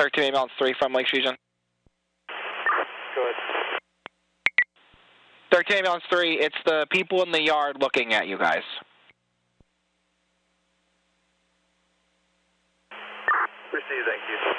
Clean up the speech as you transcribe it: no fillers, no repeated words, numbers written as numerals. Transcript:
13 ambulance 3 from Lakes Region. Good. 13 ambulance 3, it's the people in the yard looking at you guys. Received, thank you.